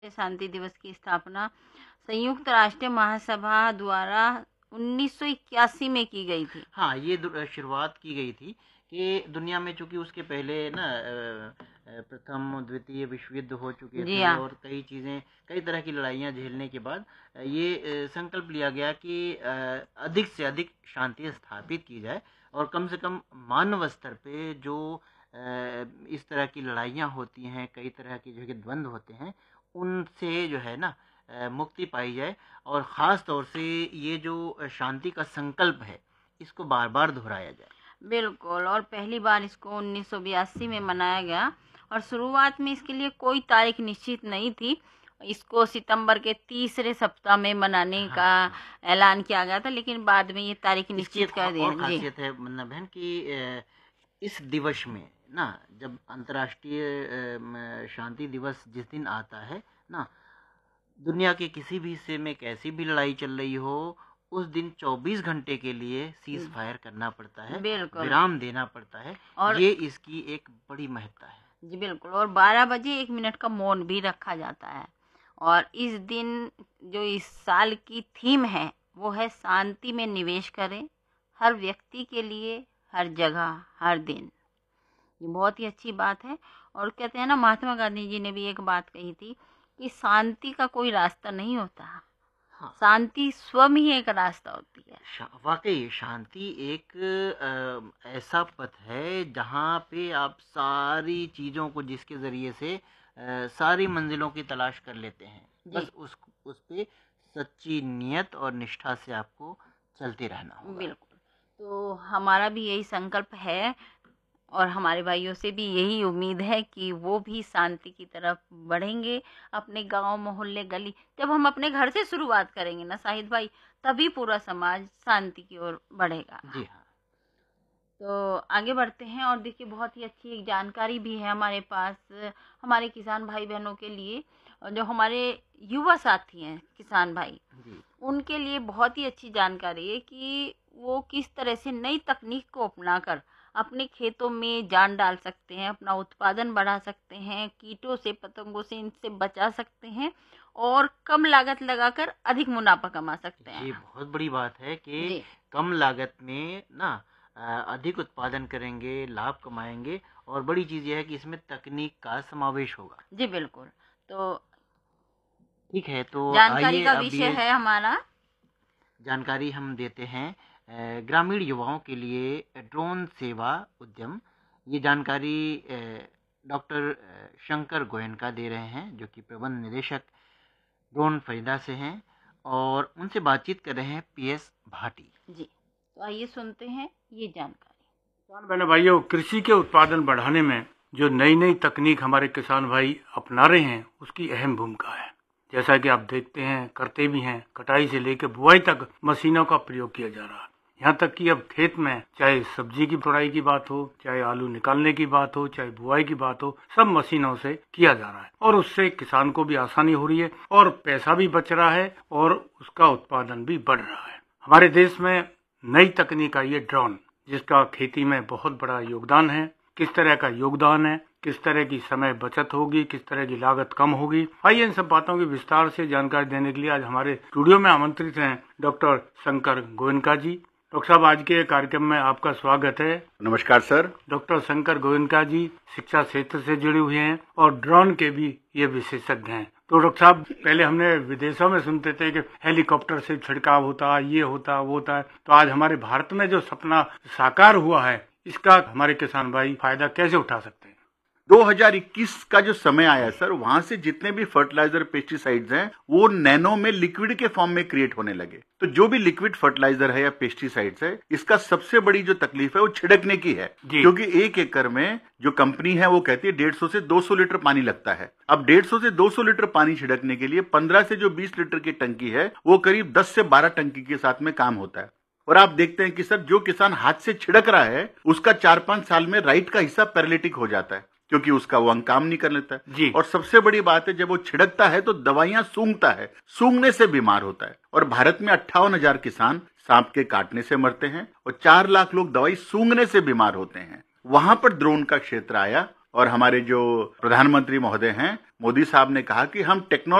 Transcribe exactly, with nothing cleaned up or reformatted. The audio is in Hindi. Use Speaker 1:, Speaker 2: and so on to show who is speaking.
Speaker 1: शांति दिवस की स्थापना संयुक्त राष्ट्र महासभा द्वारा उन्नीस सौ इक्यासी में की गई थी।
Speaker 2: हाँ, ये शुरुआत की गई थी कि दुनिया में, चूंकि उसके पहले ना प्रथम द्वितीय विश्व युद्ध हो चुके थे और कई चीज़ें, कई तरह की लड़ाइयाँ झेलने के बाद ये संकल्प लिया गया कि अधिक से अधिक शांति स्थापित की जाए और कम से कम मानव स्तर पे जो इस तरह की लड़ाइयाँ होती हैं, कई तरह की जो कि द्वंद्व होते हैं, उनसे जो है ना मुक्ति पाई जाए। और ख़ास तौर से ये जो शांति का संकल्प है, इसको बार बार दोहराया जाए।
Speaker 1: बिल्कुल। और पहली बार इसको उन्नीस सौ बयासी में मनाया गया और शुरुआत में इसके लिए कोई तारीख निश्चित नहीं थी। इसको सितंबर के तीसरे सप्ताह में मनाने हाँ, का हाँ, ऐलान किया गया था, लेकिन बाद में ये तारीख निश्चित कर दी।
Speaker 2: और खासियत है मुन्ना बहन कि इस दिवस में ना, जब अंतर्राष्ट्रीय शांति दिवस जिस दिन आता है ना, दुनिया के किसी भी हिस्से में कैसी भी लड़ाई चल रही हो, उस दिन चौबीस घंटे के लिए सीज फायर करना पड़ता है, विराम देना पड़ता है। और ये इसकी एक बड़ी महत्ता है।
Speaker 1: जी बिल्कुल। और बारह बजे एक मिनट का मौन भी रखा जाता है। और इस दिन जो इस साल की थीम है वो है शांति में निवेश करें, हर व्यक्ति के लिए, हर जगह, हर दिन। ये बहुत ही अच्छी बात है। और कहते हैं ना, महात्मा गांधी जी ने भी एक बात कही थी कि शांति का कोई रास्ता नहीं होता, हाँ, शांति स्वयं ही एक रास्ता होती है।
Speaker 2: शा, वाकई शांति एक आ, ऐसा पथ है जहाँ पे आप सारी चीज़ों को, जिसके ज़रिए से आ, सारी मंजिलों की तलाश कर लेते हैं, बस उस उस पे सच्ची नियत और निष्ठा से आपको चलते रहना होगा।
Speaker 1: बिल्कुल। तो हमारा भी यही संकल्प है और हमारे भाइयों से भी यही उम्मीद है कि वो भी शांति की तरफ बढ़ेंगे। अपने गांव, मोहल्ले, गली, जब हम अपने घर से शुरुआत करेंगे ना शाहिद भाई, तभी पूरा समाज शांति की ओर बढ़ेगा।
Speaker 2: जी हाँ।
Speaker 1: तो आगे बढ़ते हैं। और देखिए, बहुत ही अच्छी एक जानकारी भी है हमारे पास हमारे किसान भाई बहनों के लिए, जो हमारे युवा साथी हैं किसान भाई, उनके लिए बहुत ही अच्छी जानकारी है कि वो किस तरह से नई तकनीक को अपनाकर अपने खेतों में जान डाल सकते हैं, अपना उत्पादन बढ़ा सकते हैं, कीटों से, पतंगों से इनसे बचा सकते हैं और कम लागत लगाकर अधिक मुनाफा कमा सकते हैं।
Speaker 2: ये बहुत बड़ी बात है कि कम लागत में ना अधिक उत्पादन करेंगे, लाभ कमाएंगे। और बड़ी चीज़ यह है कि इसमें तकनीक का समावेश होगा।
Speaker 1: जी बिल्कुल। तो
Speaker 2: ठीक है, तो
Speaker 1: जानकारी का विषय है हमारा,
Speaker 2: जानकारी हम देते हैं ग्रामीण युवाओं के लिए ड्रोन सेवा उद्यम। ये जानकारी डॉक्टर शंकर गोयनका दे रहे हैं, जो कि प्रबंध निदेशक ड्रोन फरीदा से हैं, और उनसे बातचीत कर रहे हैं पीएस भाटी
Speaker 1: जी। तो आइए सुनते हैं ये जानकारी।
Speaker 3: किसान बहनों भाइयों, कृषि के उत्पादन बढ़ाने में जो नई नई तकनीक हमारे किसान भाई अपना रहे हैं, उसकी अहम भूमिका है। जैसा कि आप देखते हैं, करते भी हैं, कटाई से लेकर बुआई तक मशीनों का प्रयोग किया जा रहा है। यहाँ तक कि अब खेत में चाहे सब्जी की तुड़ाई की बात हो, चाहे आलू निकालने की बात हो, चाहे बुआई की बात हो, सब मशीनों से किया जा रहा है। और उससे किसान को भी आसानी हो रही है और पैसा भी बच रहा है और उसका उत्पादन भी बढ़ रहा है। हमारे देश में नई तकनीक आई है ड्रोन, जिसका खेती में बहुत बड़ा योगदान है। किस तरह का योगदान है, किस तरह की समय बचत होगी, किस तरह की लागत कम होगी, आइए इन सब बातों की विस्तार से जानकारी देने के लिए आज हमारे स्टूडियो में आमंत्रित हैं डॉक्टर शंकर गोयनका जी। डॉक्टर साहब, आज के कार्यक्रम में आपका स्वागत है।
Speaker 4: नमस्कार सर।
Speaker 3: डॉक्टर शंकर गोयनका जी शिक्षा क्षेत्र से जुड़े हुए हैं और ड्रोन के भी ये विशेषज्ञ हैं। तो डॉक्टर साहब, पहले हमने विदेशों में सुनते थे कि हेलीकॉप्टर से छिड़काव होता, ये होता, वो होता, तो आज हमारे भारत में जो सपना साकार हुआ है, इसका हमारे किसान भाई फायदा कैसे उठा सकते हैं?
Speaker 4: दो हज़ार इक्कीस का जो समय आया सर, वहां से जितने भी फर्टिलाइजर, पेस्टिसाइड्स हैं, वो नैनो में लिक्विड के फॉर्म में क्रिएट होने लगे। तो जो भी लिक्विड फर्टिलाइजर है या पेस्टिसाइड्स है, इसका सबसे बड़ी जो तकलीफ है वो छिड़कने की है, क्योंकि एक एकड़ में जो कंपनी है वो कहती है डेढ़ सौ से दो सौ लीटर पानी लगता है। अब डेढ़ सौ से दो सौ लीटर पानी छिड़कने के लिए पंद्रह से जो बीस लीटर की टंकी है, वो करीब दस से बारह टंकी के साथ में काम होता है। और आप देखते हैं कि सर, जो किसान हाथ से छिड़क रहा है, उसका चार पांच साल में राइट का हिस्सा पैरालिटिक हो जाता है, क्योंकि उसका वो अंग काम नहीं कर लेता है जी। और सबसे बड़ी बात है, जब वो छिड़कता है तो दवाइयां सूंघता है, सूंघने से बीमार होता है। और भारत में अट्ठावन हजार किसान सांप के काटने से मरते हैं और चार लाख लोग दवाई सूंघने से बीमार होते हैं। वहां पर ड्रोन का क्षेत्र आया और हमारे जो प्रधानमंत्री महोदय हैं मोदी साहब ने कहा कि हम टेक्नोलॉजी